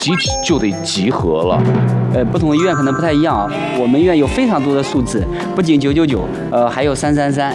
急就得集合了。 不同的医院可能不太一样啊。我们医院有非常多的数字，不仅999，还有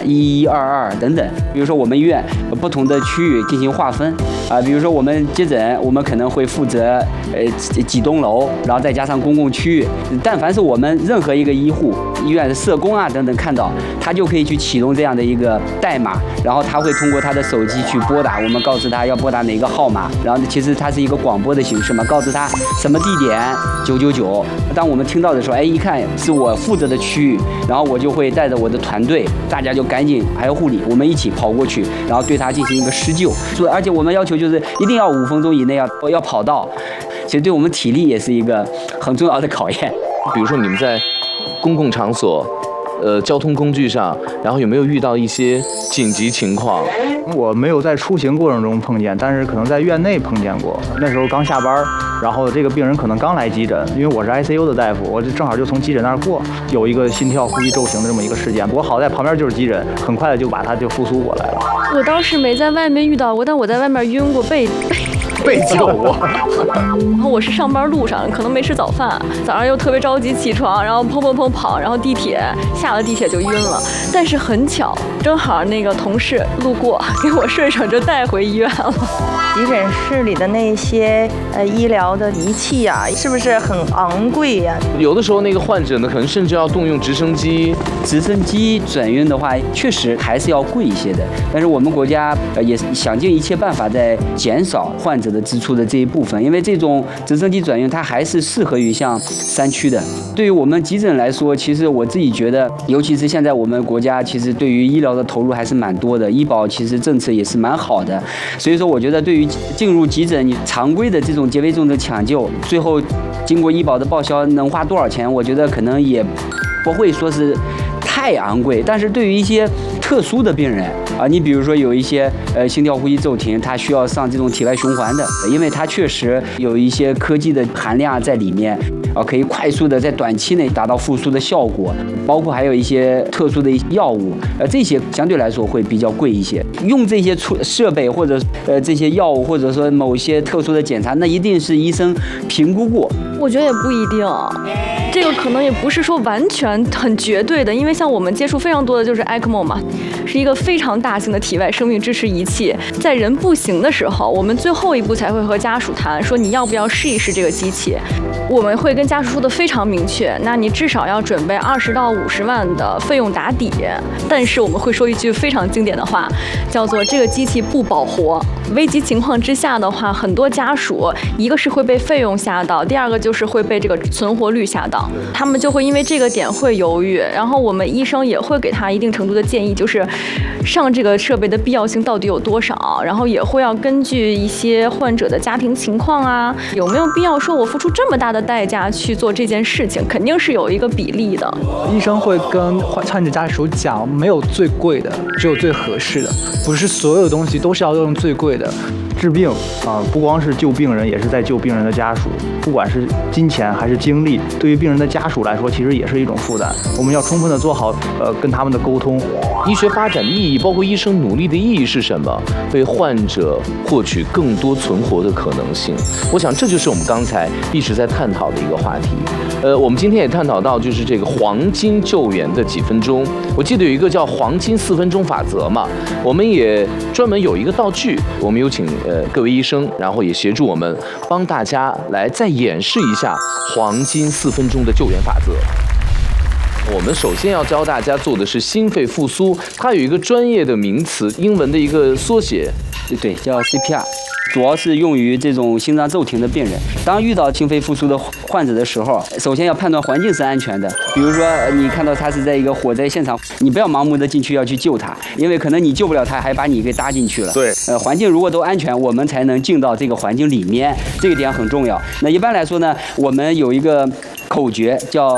333、1122等等。比如说我们医院不同的区域进行划分啊，比如说我们接诊，我们可能会负责几栋楼，然后再加上公共区域。但凡是我们任何一个医护、医院的社工啊等等看到，他就可以去启动这样的一个代码，然后他会通过他的手机去拨打，我们告诉他要拨打哪个号码，然后其实它是一个广播的形式嘛，告诉他什么地点999。当我们听到的时候，哎，一看是我负责的区域，然后我就会带着我的团队，大家就赶紧还有护理，我们一起跑过去，然后对他进行一个施救。而且我们要求就是一定要5分钟以内要跑到，其实对我们体力也是一个很重要的考验。 比如说你们在公共场所。交通工具上，然后有没有遇到一些紧急情况？ 我没有在出行过程中碰见，但是可能在院内碰见过。那时候刚下班，然后这个病人可能刚来急诊，因为我是 ICU 的大夫，我正好就从急诊那儿过，有一个心跳、呼吸骤停的这么一个事件。不过好在旁边就是急诊，很快的就把他就复苏过来了。 我倒是没在外面遇到过，但我在外面晕过被救过。 然后我是上班路上，可能没吃早饭，早上又特别着急起床，然后砰跑，然后下了地铁就晕了。但是很巧，正好那个同事路过，给我顺手就带回医院了。 急诊室里的那些医疗的仪器啊，是不是很昂贵呀？ 有的时候那个患者呢，可能甚至要动用直升机。 直升机转运的话，确实还是要贵一些的。但是我们国家也想尽一切办法在减少患者的支出的这一部分，因为这种直升机转运它还是适合于像山区的。对于我们急诊来说，其实我自己觉得，尤其是现在我们国家其实对于医疗的投入还是蛮多的，医保其实政策也是蛮好的。所以说，我觉得对于进入急诊，你常规的这种结微重的抢救，最后经过医保的报销能花多少钱，我觉得可能也不会说是太昂贵。但是对于一些特殊的病人啊，你比如说有一些心跳呼吸骤停，他需要上这种体外循环的，因为它确实有一些科技的含量在里面啊，可以快速的在短期内达到复苏的效果。包括还有一些特殊的药物，这些相对来说会比较贵一些。用这些设备或者这些药物，或者说某些特殊的检查，那一定是医生评估过。 我觉得也不一定。这个可能也不是说完全很绝对的，因为像我们接触非常多的就是 ECMO 嘛，是一个非常大型的体外生命支持仪器。在人不行的时候，我们最后一步才会和家属谈，说你要不要试一试这个机器。我们会跟家属说的非常明确，那你至少要准备20到50万的费用打底。但是我们会说一句非常经典的话，叫做这个机器不保活。危急情况之下的话，很多家属一个是会被费用吓到，第二个就是会被这个存活率吓到，他们就会因为这个点会犹豫。然后我们医生也会给他一定程度的建议，就是上这个设备的必要性到底有多少，然后也会要根据一些患者的家庭情况啊，有没有必要说我付出这么大的代价去做这件事情，肯定是有一个比例的。 医生会跟患者家属讲，没有最贵的，只有最合适的，不是所有东西都是要用最贵的。 治病啊，不光是救病人，也是在救病人的家属。不管是金钱还是精力，对于病人的家属来说，其实也是一种负担。我们要充分的做好跟他们的沟通。 医学发展的意义，包括医生努力的意义是什么？为患者获取更多存活的可能性。我想这就是我们刚才一直在探讨的一个话题。我们今天也探讨到就是这个黄金救援的几分钟。我记得有一个叫黄金4分钟法则嘛，我们也专门有一个道具，我们有请各位医生，然后也协助我们帮大家来再演示一下黄金4分钟的救援法则。我们首先要教大家做的是心肺复苏，它有一个专业的名词，英文的一个缩写， 对，叫 CPR。主要是用于这种心脏骤停的病人。当遇到心肺复苏的患者的时候，首先要判断环境是安全的。比如说，你看到他是在一个火灾现场，你不要盲目的进去要去救他，因为可能你救不了他，还把你给搭进去了。 对， 环境如果都安全，我们才能进到这个环境里面，这个点很重要。那一般来说呢，我们有一个口诀叫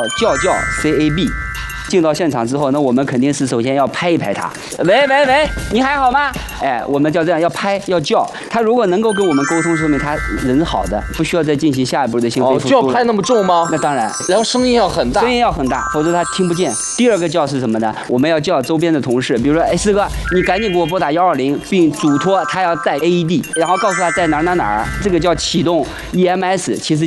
CAB。进到现场之后，那我们肯定是首先要拍一拍他，喂，你还好吗？哎，我们叫这样，要拍要叫他。如果能够跟我们沟通，说明他人是好的，不需要再进行下一步的心肺复苏。 就要拍那么重吗？ 那当然， 然后声音要很大， 否则他听不见。第二个叫是什么呢？我们要叫周边的同事，比如说，哎，师哥，你赶紧给我拨打120，并嘱托他要带 AED，然后告诉他在哪儿，这个叫启动 EMS，其实